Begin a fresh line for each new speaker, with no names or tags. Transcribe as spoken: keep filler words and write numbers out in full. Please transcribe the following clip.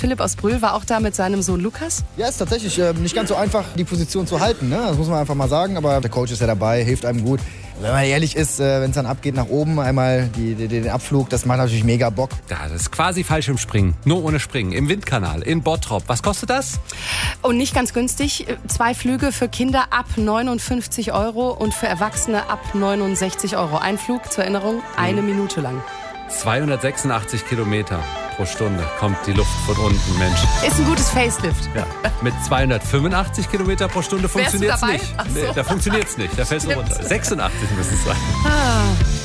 Philipp aus Brühl war auch da mit seinem Sohn Lukas.
Ja, ist tatsächlich äh, nicht ganz so einfach, die Position zu halten. Ne? Das muss man einfach mal sagen. Aber der Coach ist ja dabei, hilft einem gut. Wenn man ehrlich ist, äh, wenn es dann abgeht nach oben, einmal die, die, den Abflug, das macht natürlich mega Bock.
Ja, das ist quasi Fallschirmspringen, nur ohne Springen. Im Windkanal, in Bottrop. Was kostet das?
Und nicht ganz günstig. Zwei Flüge für Kinder ab neunundfünfzig Euro und für Erwachsene ab neunundsechzig Euro. Ein Flug, zur Erinnerung, eine Minute lang.
zweihundertsechsundachtzig Kilometer pro Stunde kommt die Luft von unten, Mensch.
Ist ein gutes Facelift.
Ja. Mit zweihundertfünfundachtzig Kilometer pro Stunde funktioniert es nicht.
Ach so.
Nee, da funktioniert es nicht, da fällt es runter. sechsundachtzig müssen es sein.
Ah.